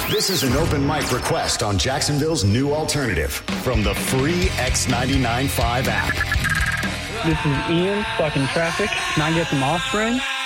This is an open mic request on Jacksonville's new alternative from the free X99.5 app. This is Ian stuck in traffic. Can I get some offspring?